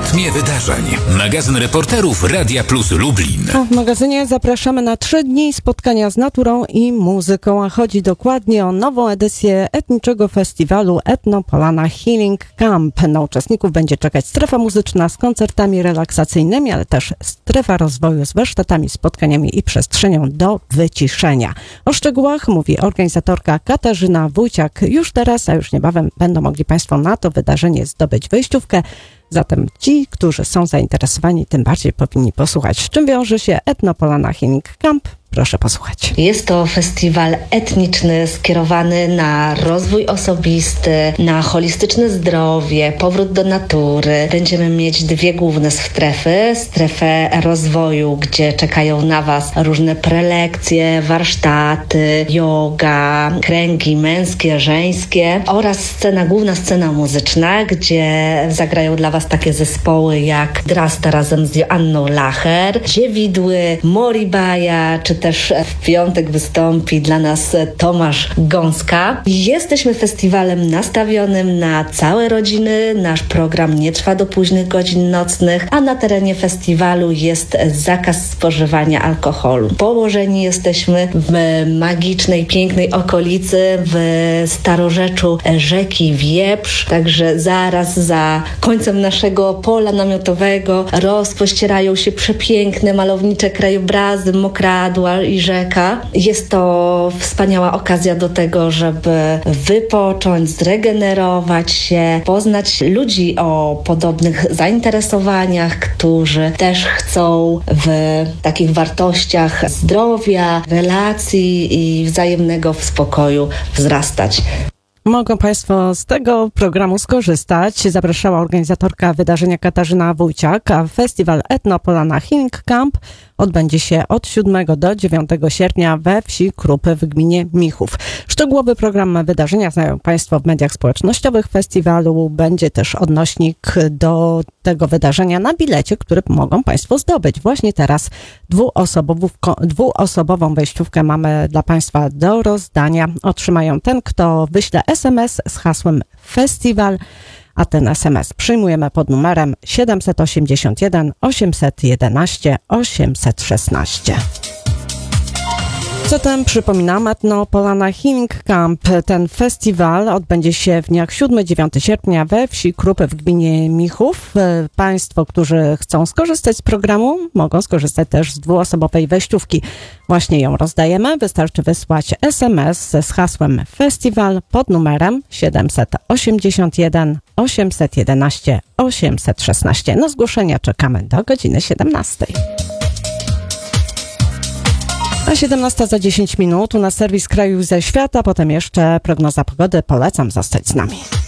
rytmie wydarzeń. Magazyn reporterów Radia Plus Lublin. W magazynie zapraszamy na 3 dni spotkania z naturą i muzyką, a chodzi dokładnie o nową edycję etniczego festiwalu Etno Polana Healing Camp. Na uczestników będzie czekać strefa muzyczna z koncertami relaksacyjnymi, ale też strefa rozwoju z warsztatami, spotkaniami i przestrzenią do wyciszenia. O szczegółach mówi organizatorka Katarzyna Wójciak. Już teraz, a już niebawem będą mogli Państwo na to wydarzenie zdobyć wejściówkę. Zatem ci, którzy są zainteresowani, tym bardziej powinni posłuchać, z czym wiąże się Etno Polana Healing Camp. Proszę posłuchać. Jest to festiwal etniczny skierowany na rozwój osobisty, na holistyczne zdrowie, powrót do natury. Będziemy mieć 2 główne strefy. Strefę rozwoju, gdzie czekają na Was różne prelekcje, warsztaty, yoga, kręgi męskie, żeńskie oraz główna scena muzyczna, gdzie zagrają dla Was takie zespoły jak Drasta razem z Joanną Lacher, Dziewidły, Moribaja, czy też w piątek wystąpi dla nas Tomasz Gąska. Jesteśmy festiwalem nastawionym na całe rodziny. Nasz program nie trwa do późnych godzin nocnych, a na terenie festiwalu jest zakaz spożywania alkoholu. Położeni jesteśmy w magicznej, pięknej okolicy, w starorzeczu rzeki Wieprz, także zaraz za końcem naszego pola namiotowego rozpościerają się przepiękne, malownicze krajobrazy, mokradła i rzeka. Jest to wspaniała okazja do tego, żeby wypocząć, zregenerować się, poznać ludzi o podobnych zainteresowaniach, którzy też chcą w takich wartościach zdrowia, relacji i wzajemnego spokoju wzrastać. Mogą Państwo z tego programu skorzystać. Zapraszała organizatorka wydarzenia Katarzyna Wójciak, a festiwal Etno Polana Healing Camp odbędzie się od 7 do 9 sierpnia we wsi Krupy w gminie Michów. Szczegółowy program wydarzenia znają Państwo w mediach społecznościowych festiwalu. Będzie też odnośnik do tego wydarzenia na bilecie, który mogą Państwo zdobyć. Właśnie teraz dwuosobową wejściówkę mamy dla Państwa do rozdania. Otrzymają ten, kto wyśle SMS z hasłem festiwal, a ten SMS przyjmujemy pod numerem 781 811 816. Zatem przypominam, Etno Polana Healing Camp. Ten festiwal odbędzie się w dniach 7-9 sierpnia we wsi Krupy w gminie Michów. Państwo, którzy chcą skorzystać z programu, mogą skorzystać też z dwuosobowej wejściówki. Właśnie ją rozdajemy. Wystarczy wysłać SMS z hasłem festiwal pod numerem 781 811 816. Na zgłoszenia czekamy do godziny 17. A 17 za 10 minut, u nas serwis kraju ze świata, potem jeszcze prognoza pogody. Polecam zostać z nami.